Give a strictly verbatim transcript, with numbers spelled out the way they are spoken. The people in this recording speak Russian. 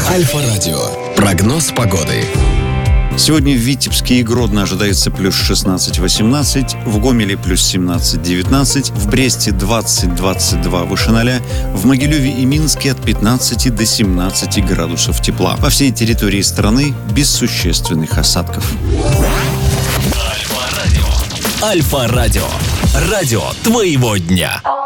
Альфа-радио. Прогноз погоды. Сегодня в Витебске и Гродно ожидается плюс шестнадцать-восемнадцать, в Гомеле плюс семнадцать-девятнадцать, в Бресте двадцать-двадцать два выше ноля, в Могилеве и Минске от пятнадцати до семнадцати градусов тепла. По всей территории страны без существенных осадков. Альфа-радио. Альфа-радио. Радио твоего дня.